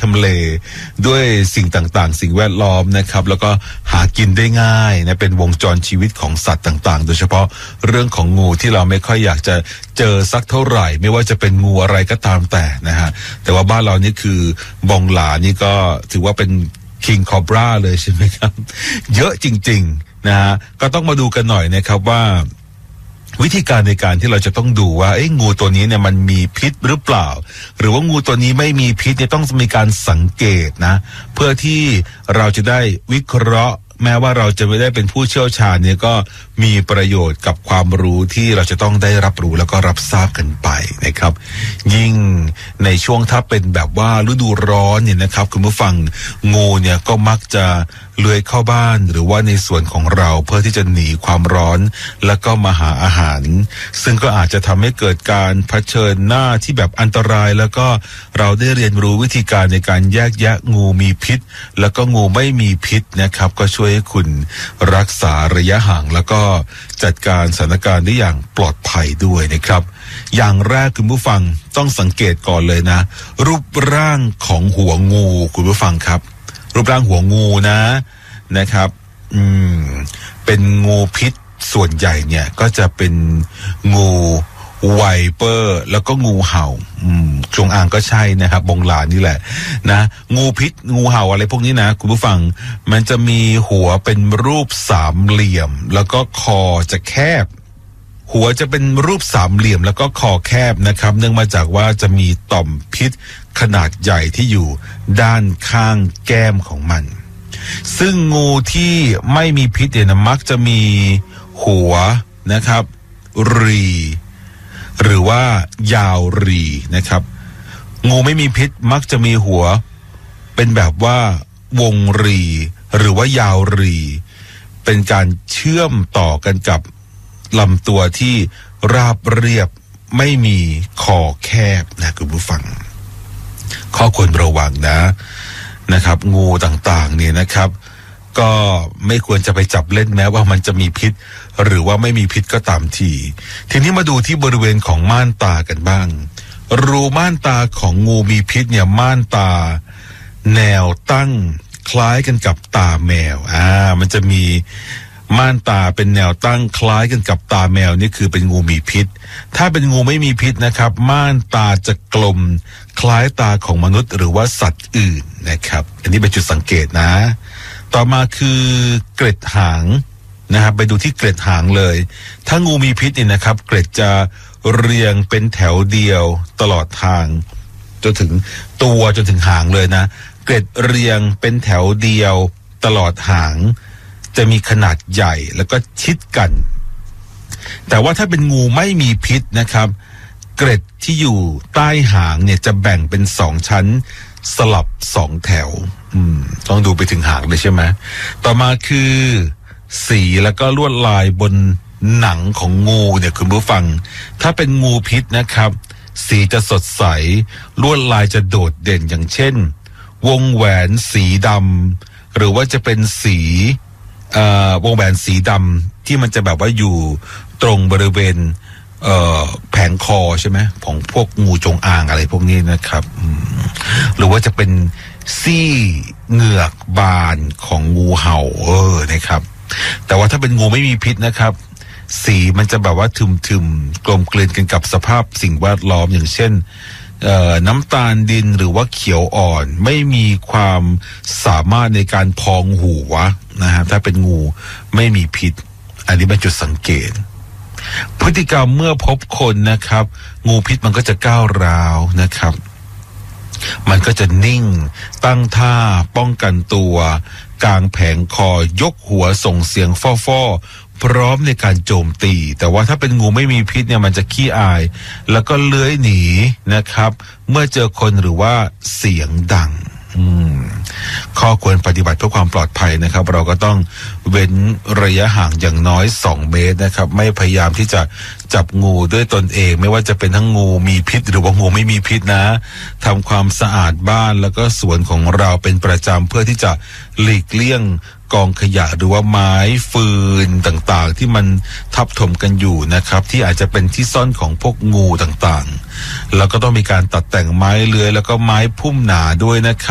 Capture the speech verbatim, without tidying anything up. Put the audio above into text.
ำเลด้วยสิ่งต่างๆสิ่งแวดล้อมนะครับแล้วก็หากินได้ง่ายนะเป็นวงจรชีวิตของสัตว์ต่างๆโดยเฉพาะเรื่องของงูที่เราไม่ค่อยอยากจะเจอสักเท่าไหร่ไม่ว่าจะเป็นงูอะไรก็ตามแต่นะฮะแต่ว่าบ้านเรานี่คือบองหลานี่ก็ถือว่าเป็นคิงคอบราเลยใช่ไหมครับเยอะจริงๆนะฮะก็ต้องมาดูกันหน่อยนะครับว่าวิธีการในการที่เราจะต้องดูว่าไอ้งูตัวนี้เนี่ยมันมีพิษหรือเปล่าหรือว่างูตัวนี้ไม่มีพิษเนี่ยต้องมีการสังเกตนะเพื่อที่เราจะได้วิเคราะห์แม้ว่าเราจะไม่ได้เป็นผู้เชี่ยวชาญเนี่ยก็มีประโยชน์กับความรู้ที่เราจะต้องได้รับรู้แล้วก็รับทราบกันไปนะครับยิ่งในช่วงถ้าเป็นแบบว่าฤดูร้อนเนี่ยนะครับคุณผู้ฟังงูเนี่ยก็มักจะเลื้อยเข้าบ้านหรือว่าในส่วนของเราเพื่อที่จะหนีความร้อนแล้วก็มาหาอาหารซึ่งก็อาจจะทำให้เกิดการเผชิญหน้าที่แบบอันตรายแล้วก็เราได้เรียนรู้วิธีการในการแยกแยะงูมีพิษแล้วก็งูไม่มีพิษนะครับก็ช่วยให้คุณรักษาระยะห่างแล้วก็จัดการสถานการณ์ได้อย่างปลอดภัยด้วยนะครับอย่างแรกคุณผู้ฟังต้องสังเกตก่อนเลยนะรูปร่างของหัวงูคุณผู้ฟังครับรูปร่างหัวงูนะนะครับอืมเป็นงูพิษส่วนใหญ่เนี่ยก็จะเป็นงูไวเปอร์แล้วก็งูเห่าอืมจงอางก็ใช่นะครับบงหลานี่แหละนะงูพิษงูเห่าอะไรพวกนี้นะคุณผู้ฟังมันจะมีหัวเป็นรูปสามเหลี่ยมแล้วก็คอจะแคบหัวจะเป็นรูปสามเหลี่ยมแล้วก็คอแคบนะครับเนื่องมาจากว่าจะมีต่อมพิษขนาดใหญ่ที่อยู่ด้านข้างแก้มของมันซึ่งงูที่ไม่มีพิษเนี่ยนะมักจะมีหัวนะครับรีหรือว่ายาวรีนะครับงูไม่มีพิษมักจะมีหัวเป็นแบบว่าวงรีหรือว่ายาวรีเป็นการเชื่อมต่อกันกับลำตัวที่ราบเรียบไม่มีคอแคบนะคุณผู้ฟังข้อควรระวังนะนะครับงูต่างๆเนี่ยนะครับก็ไม่ควรจะไปจับเล่นแม้ว่ามันจะมีพิษหรือว่าไม่มีพิษก็ตามทีทีนี้มาดูที่บริเวณของม่านตากันบ้างรูม่านตาของงูมีพิษเนี่ยม่านตาแนวตั้งคล้ายกันกับตาแมวอ่ามันจะมีม่านตาเป็นแนวตั้งคล้ายกันกับตาแมวนี่คือเป็นงูมีพิษถ้าเป็นงูไม่มีพิษนะครับม่านตาจะกลมคล้ายตาของมนุษย์หรือว่าสัตว์อื่นนะครับอันนี้เป็นจุดสังเกตนะต่อมาคือเกล็ดหางนะครับไปดูที่เกล็ดหางเลยถ้างูมีพิษเนี่ยนะครับเกล็ดจะเรียงเป็นแถวเดียวตลอดทางจนถึงตัวจนถึงหางเลยนะเกล็ดเรียงเป็นแถวเดียวตลอดหางจะมีขนาดใหญ่แล้วก็ชิดกันแต่ว่าถ้าเป็นงูไม่มีพิษนะครับเกล็ดที่อยู่ใต้หางเนี่ยจะแบ่งเป็นสองชั้นสลับสองแถวอืมต้องดูไปถึงหางเลยใช่ไหมต่อมาคือสีแล้วก็ลวดลายบนหนังของงูเนี่ยคุณผู้ฟังถ้าเป็นงูพิษนะครับสีจะสดใสลวดลายจะโดดเด่นอย่างเช่นวงแหวนสีดำหรือว่าจะเป็นสีเอ่อวงแหวนสีดำที่มันจะแบบว่าอยู่ตรงบริเวณเอ่อแผงคอใช่ไหมของพวกงูจงอางอะไรพวกนี้นะครับหรือว่าจะเป็นซี่เหงือกบานของงูเห่าเออนะครับแต่ว่าถ้าเป็นงูไม่มีพิษนะครับสีมันจะแบบว่าทึมๆกลมกลืนกันกับสภาพสิ่งแวดล้อมอย่างเช่นเอ่อน้ำตาลดินหรือว่าเขียวอ่อนไม่มีความสามารถในการพองหัวนะฮะถ้าเป็นงูไม่มีพิษอันนี้เป็นจุดสังเกตพฤติกรรมเมื่อพบคนนะครับงูพิษมันก็จะก้าวร้าวนะครับมันก็จะนิ่งตั้งท่าป้องกันตัวกางแผงคอยกหัวส่งเสียงฟ้อๆพร้อมในการโจมตีแต่ว่าถ้าเป็นงูไม่มีพิษเนี่ยมันจะขี้อายแล้วก็เลื้อยหนีนะครับเมื่อเจอคนหรือว่าเสียงดังอืมข้อควรปฏิบัติเพื่อความปลอดภัยนะครับเราก็ต้องเว้นระยะห่างอย่างน้อยสองเมตรนะครับไม่พยายามที่จะจับงูด้วยตนเองไม่ว่าจะเป็นทั้งงูมีพิษหรือว่างูไม่มีพิษนะทำความสะอาดบ้านแล้วก็สวนของเราเป็นประจำเพื่อที่จะหลีกเลี่ยงกองขยะหรือว่าไม้ฟืนต่างๆที่มันทับถมกันอยู่นะครับที่อาจจะเป็นที่ซ่อนของพวกงูต่างๆแล้วก็ต้องมีการตัดแต่งไม้เลื้อยแล้วก็ไม้พุ่มหนาด้วยนะครับ